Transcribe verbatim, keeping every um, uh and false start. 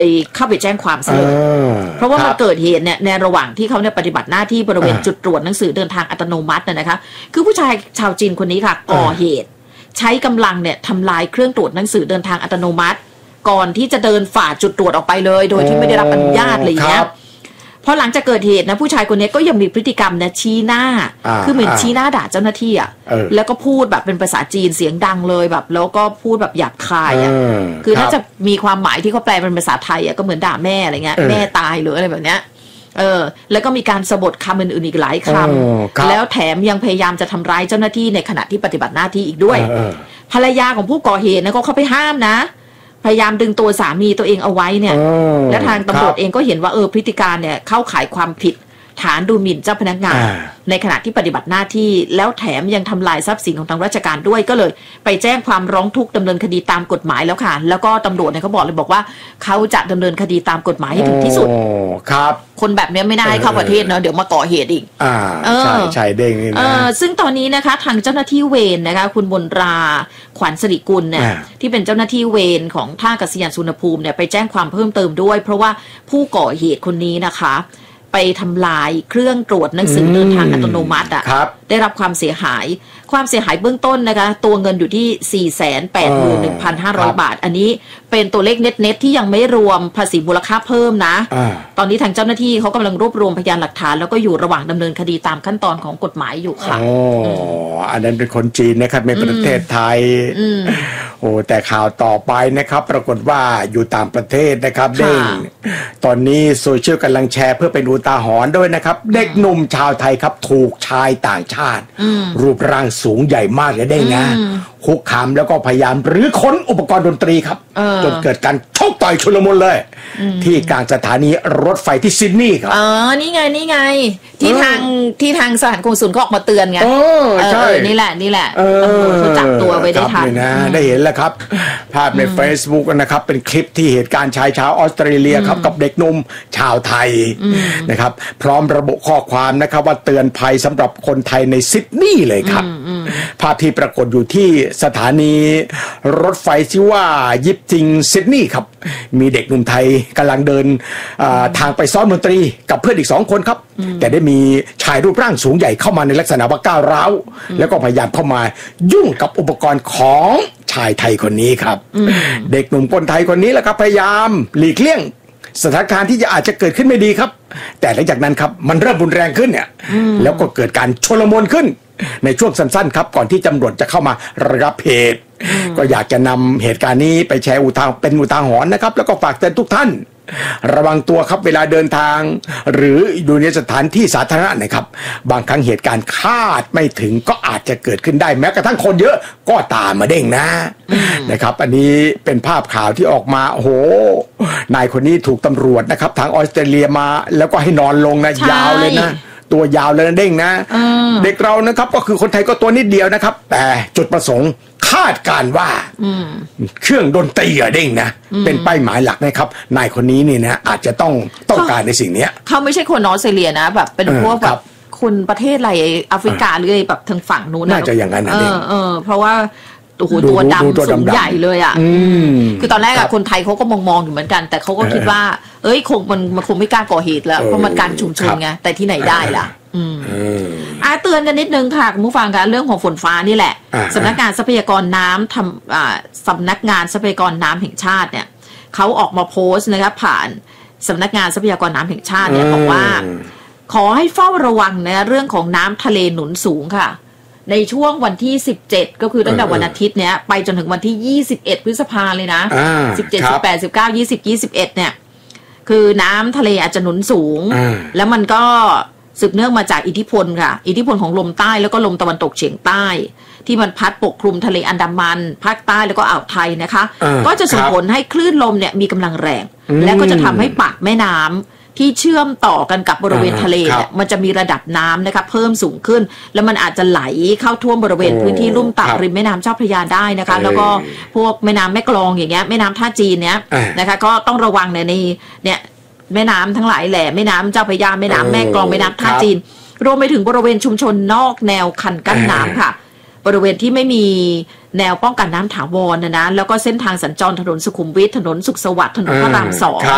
เข้าไปแจ้งความซะเลยเพราะว่ามันเกิดเหตุเนี่ยในระหว่างที่เขาเนี่ยปฏิบัติหน้าที่บริเวณจุดตรวจหนังสือเดินทางอัตโนมัตินะคะคือผู้ชายชาวจีนคนนี้ค่ะก่อเหตุใช้กำลังเนี่ยทำลายเครื่องตรวจหนังสือเดินทางอัตโนมัติก่อนที่จะเดินฝ่าจุดตรวจออกไปเลยโดยที่ไม่ได้รับอนุญาตเลยเนี่ยพอหลังจากเกิดเหตุนะผู้ชายคนนี้ก็ยังมีพฤติกรรมเนี่ยชี้หน้าคือเหมือนชี้หน้าด่าเจ้าหน้าที่อ่ะแล้วก็พูดแบบเป็นภาษาจีนเสียงดังเลยแบบแล้วก็พูดแบบหยาบคายอ่ะคือถ้าจะมีความหมายที่เขาแปลเป็นภาษาไทยอ่ะก็เหมือนด่าแม่อะไรเงี้ยแม่ตายหรืออะไรแบบเนี้ยเออแล้วก็มีการสะบดคำอื่นๆอีกหลายคำแล้วแถมยังพยายามจะทำร้ายเจ้าหน้าที่ในขณะที่ปฏิบัติหน้าที่อีกด้วยภรรยาของผู้ก่อเหตุนะก็เข้าไปห้ามนะพยายามดึงตัวสามีตัวเองเอาไว้เนี่ยและทางตำรวจเองก็เห็นว่าเออพฤติการเนี่ยเข้าข่ายความผิดฐานดูหมิ่นเจ้าพนักงานในขณะที่ปฏิบัติหน้าที่แล้วแถมยังทำลายทรัพย์สินของทางราชการด้วยก็เลยไปแจ้งความร้องทุกข์ดำเนินคดีตามกฎหมายแล้วค่ะแล้วก็ตำรวจเนี่ยเขาบอกเลยบอกว่าเขาจะดำเนินคดีตามกฎหมายให้ถึงที่สุดครับคนแบบนี้ไม่ได้เข้าประเทศเนาะเดี๋ยวมาก่อเหตุอีกอ่าใช่ใช่เด้งนี่นะซึ่งตอนนี้นะคะทางเจ้าหน้าที่เวรนะคะคุณบนราขวัญสิริกุลเนี่ยที่เป็นเจ้าหน้าที่เวรของท่าอากาศยานสุวรรณภูมิเนี่ยไปแจ้งความเพิ่มเติมด้วยเพราะว่าผู้ก่อเหตุคนนี้นะคะไปทำลายเครื่องตรวจหนังสือเดินทางอัตโนมัติอ่ะได้รับความเสียหายความเสียหายเบื้องต้นนะคะตัวเงินอยู่ที่ สี่แสนแปดหมื่นหนึ่งพันห้าร้อย บาทอันนี้เป็นตัวเลขเน็ตๆที่ยังไม่รวมภาษีมูลค่าเพิ่มนะตอนนี้ทางเจ้าหน้าที่เขากำลังรวบรวมพยานหลักฐานแล้วก็อยู่ระหว่างดำเนินคดีตามขั้นตอนของกฎหมายอยู่ค่ะอ๋ออันนั้นเป็นคนจีนนะครับในประเทศไทยโอ้แต่ข่าวต่อไปนะครับปรากฏว่าอยู่ต่างประเทศนะครับเด้งตอนนี้โซเชียลกำลังแชร์เพื่อเป็นอุทาหรณ์ด้วยนะครับเด็กหนุ่มชาวไทยครับถูกชายต่างชาติรูปร่างสูงใหญ่มากเลยได้ไงคุกคามแล้วก็พยายามรื้อค้นอุปกรณ์ดนตรีครับจนเกิดการชกต่อยชุลมุนเลยที่กลางสถานีรถไฟที่ซิดนีย์ครับอ๋อนี่ไงนี่ไงที่ทางที่ทางสถานกงสุลเขาออกมาเตือนไงเออใช่นี่แหละนี่แหละตำรวจเขาจับตัวไว้ได้ทันนะได้เห็นแล้วครับภาพใน Facebook นะครับเป็นคลิปที่เหตุการณ์ชายชาวออสเตรเลียครับกับเด็กหนุ่มชาวไทยนะครับพร้อมระบุข้อความนะครับว่าเตือนภัยสำหรับคนไทยในซิดนีย์เลยครับภาพที่ปรากฏอยู่ที่สถานีรถไฟชื่อว่ายิปจิงซิดนีย์ครับมีเด็กหนุ่มไทยกำลังเดินทางไปซ้อมดนตรีกับเพื่อนอีกสองคนครับแต่ได้มีชายรูปร่างสูงใหญ่เข้ามาในลักษณะว่าก้าวร้าวแล้วก็พยายามเข้ามายุ่งกับอุปกรณ์ของชายไทยคนนี้ครับเด็กหนุ่มคนไทยคนนี้แหละครับพยายามหลีกเลี่ยงสถานการณ์ที่จะอาจจะเกิดขึ้นไม่ดีครับแต่หลังจากนั้นครับมันเริ่มรุนแรงขึ้นเนี่ยแล้วก็เกิดการชลมุนขึ้นในช่วงสั้นๆครับก่อนที่ตำรวจจะเข้ามาระงับเหตุก็อยากจะนำเหตุการณ์นี้ไปแชร์อุทาเป็นอุทาหรณ์นะครับแล้วก็ฝากเตือนทุกท่านระวังตัวครับเวลาเดินทางหรืออยู่ในสถานที่สาธารณะนะครับบางครั้งเหตุการณ์คาดไม่ถึงก็อาจจะเกิดขึ้นได้แม้กระทั่งคนเยอะก็ตามมาเด้งนะนะครับอันนี้เป็นภาพข่าวที่ออกมาโอ้โหนายคนนี้ถูกตำรวจนะครับทางออสเตรเลียมาแล้วก็ให้นอนลงนะยาวเลยนะตัวยาวเลยนะเด้งนะเด็กเรานะครับก็คือคนไทยก็ตัวนิดเดียวนะครับแต่จุดประสงค์คาดการว่าเครื่องดนตรีอะเด้งนะเป็นเป้าหมายหลักนะครับนายคนนี้นี่นะอาจจะต้องต้องการในสิ่งนี้เขาไม่ใช่คนออสเตรเลียนะแบบเป็นพวกแบบคนประเทศอะไรแอฟริกาหรือแบบทางฝั่งนู้นน่าจะอย่างนั้นนะเด้งเออเพราะว่าโอ้โหตัวดำสูงใหญ่เลยอ่ะคือตอนแรกอะคนไทยเขาก็มองมองอยู่เหมือนกันแต่เขาก็คิดว่าเอ้ยคงมันมันคงไม่กล้าก่อเหตุแล้วเพราะมันการชุมชนไงแต่ที่ไหนได้ล่ะอืมอ่าเตือนกันนิดนึงค่ะคุณผู้ฟังคะเรื่องของฝนฟ้านี่แหละสำนักงานทรัพยากรน้ำทำอ่าสำนักงานทรัพยากรน้ำแห่งชาติเนี่ยเขาออกมาโพสต์นะครับผ่านสำนักงานทรัพยากรน้ำแห่งชาติเนี่ยบอกว่าขอให้เฝ้าระวังนะเรื่องของน้ำทะเลหนุนสูงค่ะในช่วงวันที่สิบเจ็ดก็คือตั้งแต่วันอาทิตย์เนี้ยไปจนถึงวันที่ยี่สิบเอ็ดพฤษภาเลยนะสิบเจ็ด สิบแปด สิบเก้า ยี่สิบ ยี่สิบเอ็ดเนี่ยคือน้ำทะเลอาจจะหนุนสูงแล้วมันก็สืบเนื่องมาจากอิทธิพลค่ะอิทธิพลของลมใต้แล้วก็ลมตะวันตกเฉียงใต้ที่มันพัดปกคลุมทะเลอันดามันภาคใต้แล้วก็อ่าวไทยนะคะก็จะส่งผลให้คลื่นลมเนี่ยมีกำลังแรงและก็จะทำให้ปากแม่น้ำที่เชื่อมต่อกันกับบริเวณทะเลเนี่ยมันจะมีระดับน้ำนะคะเพิ่มสูงขึ้นแล้วมันอาจจะไหลเข้าท่วมบริเวณพื้นที่ลุ่มต่ำริมแม่น้ำเจ้าพระยาได้นะคะแล้วก็พวกแม่น้ำแม่กลองอย่างเงี้ยแม่น้ำท่าจีนเนี้ยนะคะก็ต้องระวังในในเนี่ยแม่น้ำทั้งหลายแหล่แม่น้ำเจ้าพระยาแม่น้ำแม่กลองแม่น้ำท่าจีนรวมไปถึงบริเวณชุมชนนอกแนวคันกั้นน้ำค่ะบริเวณที่ไม่มีแนวป้องกันน้ำถาวรนะนะแล้วก็เส้นทางสัญจรถนนสุขุมวิทถนนสุขสวัสดิ์ถนนพระรามสอง